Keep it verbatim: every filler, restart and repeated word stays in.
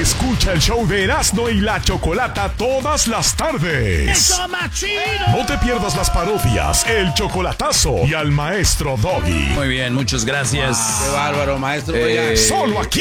Escucha el show de Erasmo y la Chocolata todas las tardes. ¡Eso más chido! No te pierdas las parodias, el chocolatazo y al maestro Doggy. Muy bien, muchas gracias. Qué bárbaro, maestro. Eh, Oiga. Solo aquí.